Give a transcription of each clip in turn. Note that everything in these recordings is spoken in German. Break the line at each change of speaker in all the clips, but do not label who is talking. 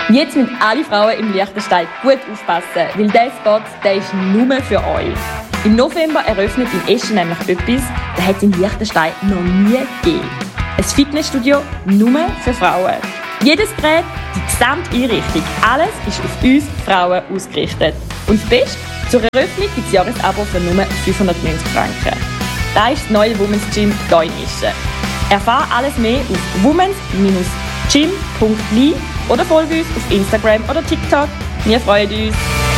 Jetzt müssen alle Frauen im Liechtenstein gut aufpassen, weil dieser Spot, der ist nur für euch. Im November eröffnet in Eschen nämlich etwas, das hat es in Liechtenstein noch nie gegeben. Ein Fitnessstudio nur für Frauen. Jedes Gerät, die gesamte Einrichtung, alles ist auf uns Frauen ausgerichtet. Und das Beste, zur Eröffnung gibt es Jahresabo für nur 590 Franken. Das ist das neue Women's Gym hier in Eschen. Erfahre alles mehr auf womens-gym.li oder folge uns auf Instagram oder TikTok. Wir freuen uns.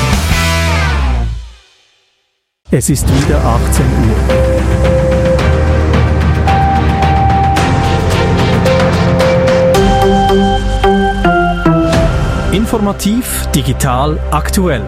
Es ist wieder 18 Uhr. Informativ, digital, aktuell.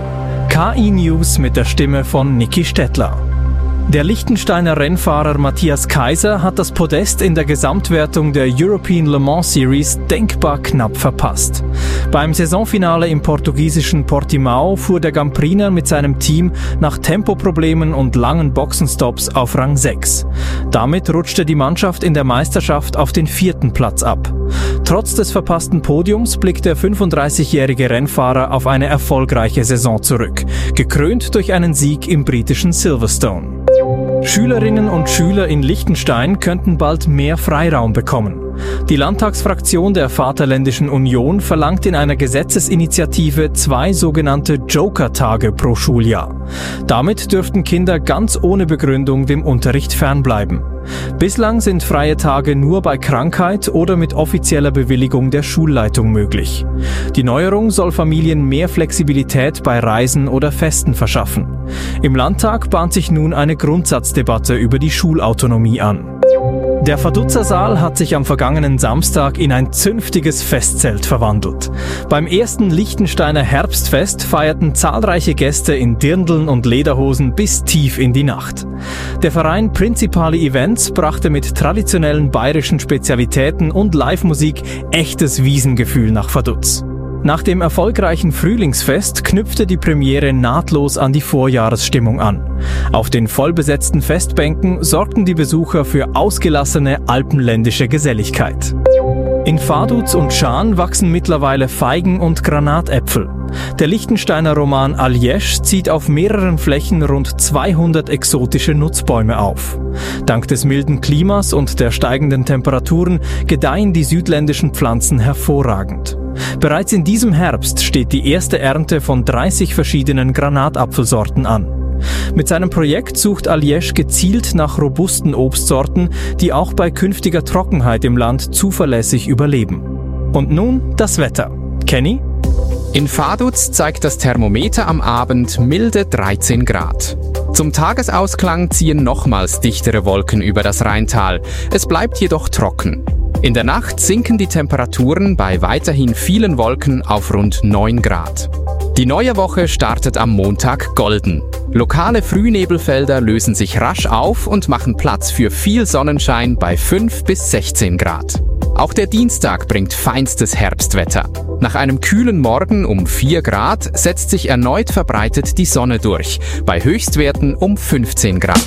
KI News mit der Stimme von Niki Stettler. Der Liechtensteiner Rennfahrer Matthias Kaiser hat das Podest in der Gesamtwertung der European Le Mans Series denkbar knapp verpasst. Beim Saisonfinale im portugiesischen Portimao fuhr der Gampriner mit seinem Team nach Tempoproblemen und langen Boxenstops auf Rang 6. Damit rutschte die Mannschaft in der Meisterschaft auf den 4. Platz ab. Trotz des verpassten Podiums blickt der 35-jährige Rennfahrer auf eine erfolgreiche Saison zurück, gekrönt durch einen Sieg im britischen Silverstone. Schülerinnen und Schüler in Liechtenstein könnten bald mehr Freiraum bekommen. Die Landtagsfraktion der Vaterländischen Union verlangt in einer Gesetzesinitiative 2 sogenannte Joker-Tage pro Schuljahr. Damit dürften Kinder ganz ohne Begründung dem Unterricht fernbleiben. Bislang sind freie Tage nur bei Krankheit oder mit offizieller Bewilligung der Schulleitung möglich. Die Neuerung soll Familien mehr Flexibilität bei Reisen oder Festen verschaffen. Im Landtag bahnt sich nun eine Grundsatzdebatte über die Schulautonomie an. Der Vaduzza-Saal hat sich am vergangenen Samstag in ein zünftiges Festzelt verwandelt. Beim ersten Liechtensteiner Herbstfest feierten zahlreiche Gäste in Dirndln und Lederhosen bis tief in die Nacht. Der Verein Principali Events brachte mit traditionellen bayerischen Spezialitäten und Live-Musik echtes Wiesengefühl nach Vaduz. Nach dem erfolgreichen Frühlingsfest knüpfte die Premiere nahtlos an die Vorjahresstimmung an. Auf den vollbesetzten Festbänken sorgten die Besucher für ausgelassene alpenländische Geselligkeit. In Vaduz und Schaan wachsen mittlerweile Feigen und Granatäpfel. Der Liechtensteiner Roman Aljesch zieht auf mehreren Flächen rund 200 exotische Nutzbäume auf. Dank des milden Klimas und der steigenden Temperaturen gedeihen die südländischen Pflanzen hervorragend. Bereits in diesem Herbst steht die erste Ernte von 30 verschiedenen Granatapfelsorten an. Mit seinem Projekt sucht Aljesch gezielt nach robusten Obstsorten, die auch bei künftiger Trockenheit im Land zuverlässig überleben. Und nun das Wetter. Kenny?
In Vaduz zeigt das Thermometer am Abend milde 13 Grad. Zum Tagesausklang ziehen nochmals dichtere Wolken über das Rheintal. Es bleibt jedoch trocken. In der Nacht sinken die Temperaturen bei weiterhin vielen Wolken auf rund 9 Grad. Die neue Woche startet am Montag golden. Lokale Frühnebelfelder lösen sich rasch auf und machen Platz für viel Sonnenschein bei 5 bis 16 Grad. Auch der Dienstag bringt feinstes Herbstwetter. Nach einem kühlen Morgen um 4 Grad setzt sich erneut verbreitet die Sonne durch, bei Höchstwerten um 15 Grad.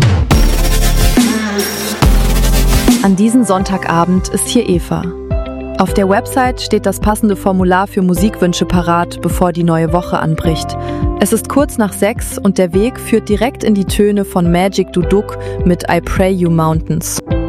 An diesem Sonntagabend ist hier Eva. Auf der Website steht das passende Formular für Musikwünsche parat, bevor die neue Woche anbricht. Es ist kurz nach 6 und der Weg führt direkt in die Töne von Magic Duduk mit I Pray You Mountains.